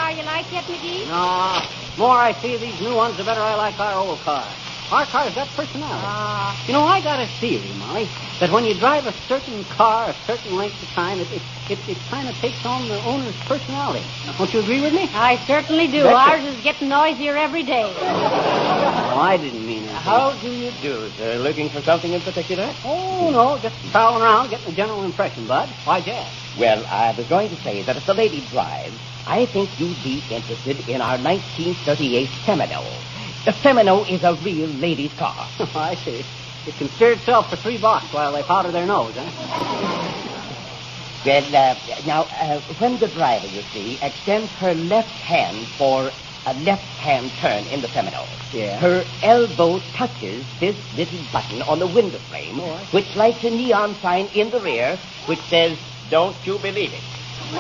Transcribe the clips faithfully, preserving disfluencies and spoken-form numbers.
car you like yet, McGee? No. The more I see of these new ones, the better I like our old car. Our car's got personality. Ah. You know, I got a theory, Molly, that when you drive a certain car a certain length of time, it it, it, it kind of takes on the owner's personality. Don't you agree with me? I certainly do. That's Ours it. is getting noisier every day. No, I didn't mean it. How do you do, sir? Looking for something in particular? Oh, no, just prowling around, getting a general impression, Bud. Why, Jack? Well, I was going to say that if the lady drives, I think you'd be interested in our nineteen thirty-eight Semino. The Semino is a real ladies' car. Oh, I see. It can steer itself for three bucks while they powder their nose, huh? Well, uh, now, uh, when the driver, you see, extends her left hand for a left-hand turn in the Semino, Yeah. her elbow touches this little button on the window frame, Oh, I see. which lights a neon sign in the rear, which says, "Don't you believe it?"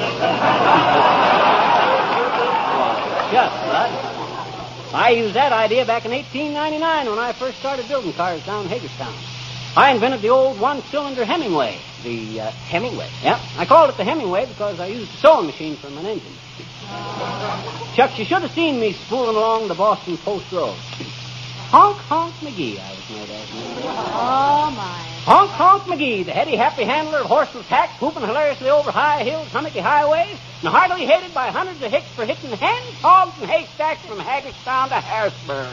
Just, Bud. I used that idea back in eighteen ninety-nine when I first started building cars down in Hagerstown. I invented the old one-cylinder Hemingway. The uh, Hemingway. Yeah, I called it the Hemingway because I used a sewing machine for an engine. Chuck, you should have seen me spooling along the Boston Post Road. Honk, honk, McGee, I was made as. Oh, my. Honk, honk, McGee, the heady, happy handler of horseless hack, whooping hilariously over high hills, hummocky highways, and heartily hated by hundreds of hicks for hitting hen hogs and haystacks from Hagerstown to Harrisburg.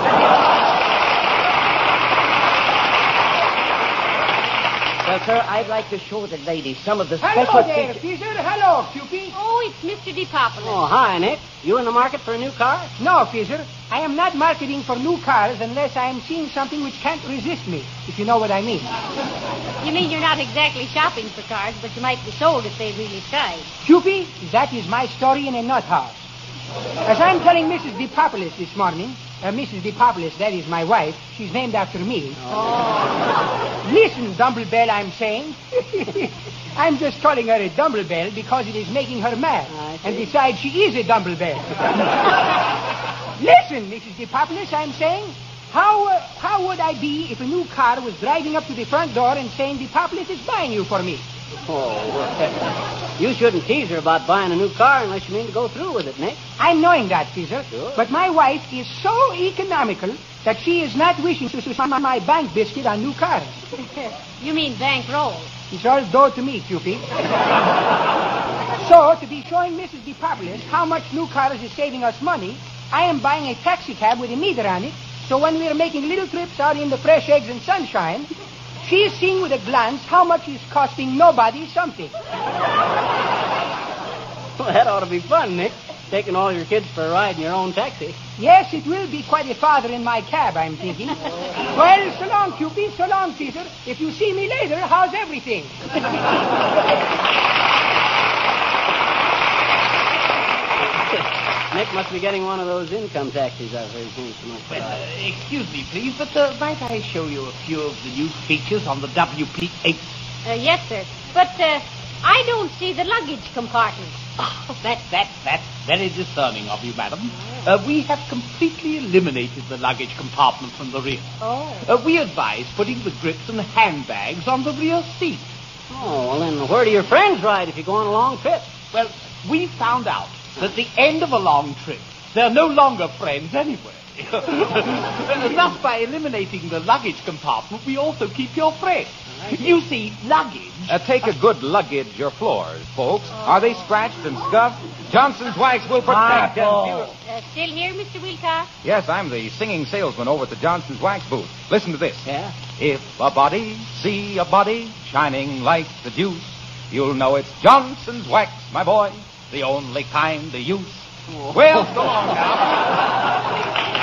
Well, sir, I'd like to show the lady some of the Hello special there, features. Fisher. Hello, Cupid. Oh, it's Mister DePopulis. Oh, hi, Nick. You in the market for a new car? No, Fisher. I am not marketing for new cars unless I am seeing something which can't resist me, if you know what I mean. You mean you're not exactly shopping for cars, but you might be sold if they really tried. Cupid, that is my story in a nut house. As I'm telling Missus DePopulis this morning, uh, Missus DePopulis, that is my wife, she's named after me. Oh. Listen, Dumblebell, I'm saying. I'm just calling her a Dumblebell because it is making her mad. I see. And besides, she is a Dumblebell. Listen, Missus DePopulis, I'm saying, how uh, how would I be if a new car was driving up to the front door and saying, DePopulis is buying you for me? Oh, you shouldn't tease her about buying a new car unless you mean to go through with it, Nick. I'm knowing that, Caesar. Sure. But my wife is so economical that she is not wishing to spend my bank biscuit on new cars. You mean bankroll. It's all dough to me, Cupid. So, to be showing Missus DePopulis how much new cars is saving us money, I am buying a taxi cab with a meter on it, so when we are making little trips out in the fresh eggs and sunshine, she is seeing with a glance how much is costing nobody something. Well, that ought to be fun, Nick. Taking all your kids for a ride in your own taxi. Yes, it will be quite a father in my cab, I'm thinking. Well, so long, Cupid, so long, Caesar. If you see me later, how's everything? Nick must be getting one of those income taxes I've heard seems so much Well, about. uh, excuse me, please, but uh, might I show you a few of the new features on the W P eight? Uh, yes, sir. But uh, I don't see the luggage compartment. Oh, that, that, that's very discerning of you, madam. Uh, we have completely eliminated the luggage compartment from the rear. Oh. Uh, we advise putting the grips and handbags on the rear seat. Oh, well, then where do your friends ride if you go on a long trip? Well, we found out that at the end of a long trip, they're no longer friends anyway. Thus, by eliminating the luggage compartment, we also keep your friends. You see, luggage... Uh, take a good luggage your floors, folks. Are they scratched and scuffed? Johnson's Wax will protect and... Uh, still here, Mister Wilcox? Yes, I'm the singing salesman over at the Johnson's Wax booth. Listen to this. Yeah? If a body see a body shining like the juice, you'll know it's Johnson's Wax, my boy, the only kind to use. Oh. Well, so long now.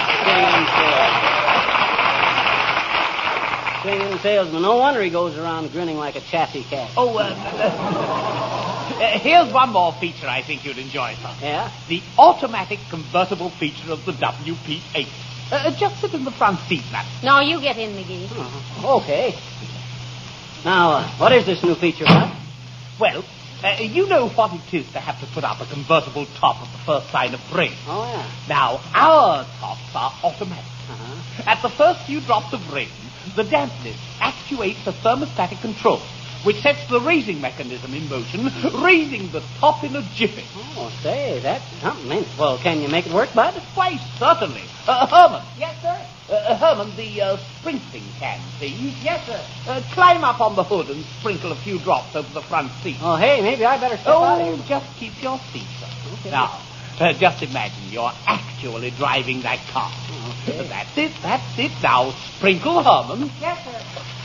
Singing salesman. No wonder he goes around grinning like a chassis cat. Oh, uh, uh, here's one more feature I think you'd enjoy, sir. Yeah? The automatic convertible feature of the W P eight. Uh, just sit in the front seat, madam. No, you get in, McGee. Oh, okay. Now, uh, what is this new feature, Bud? Well, uh, you know what it is to have to put up a convertible top at the first sign of rain. Oh, yeah. Now, our tops are automatic. Uh-huh. At the first few drops of rain, the dampness actuates a thermostatic control, which sets the raising mechanism in motion, raising the top in a jiffy. Oh, say, that's something, ain't it? Well, can you make it work, Bud? Why, certainly. Uh, Herman. Yes, sir? Uh, Herman, the uh, sprinkling can, please. Yes, sir. Uh, climb up on the hood and sprinkle a few drops over the front seat. Oh, hey, maybe I better step out of Oh, here. just keep your seat, sir. Okay. Now, uh, just imagine you're actually driving that car. Okay. That's it, that's it. Now, sprinkle, Herman. Yes, sir.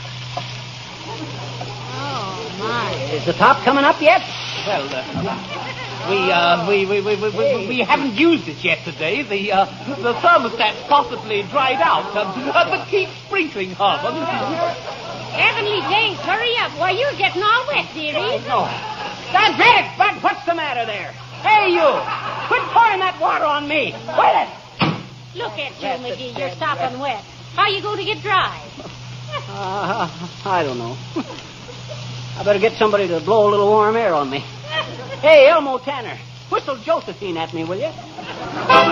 Oh, my. Is the top coming up yet? Well, uh, we, uh, we, we, we, we, we, we haven't used it yet today. The, uh, the thermostat's possibly dried out. Um, uh, but keep sprinkling, Herman. Heavenly days, hurry up. Why, you're getting all wet, dearie. No. Dad, it, Bud, what's the matter there? Hey, you! Quit pouring that water on me. Quit it! Look at you, McGee. You're sopping wet. How you going to get dry? Uh, I don't know. I better get somebody to blow a little warm air on me. Hey, Elmo Tanner, whistle Josephine at me, will you?